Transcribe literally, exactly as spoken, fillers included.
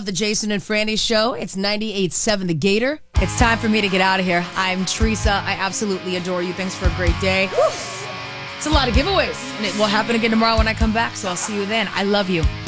The Jason and Franny Show. It's ninety-eight point seven The Gator. It's time for me to get out of here. I'm Teresa. I absolutely adore you. Thanks for a great day. Woo! It's a lot of giveaways. And it will happen again tomorrow when I come back, so I'll see you then. I love you.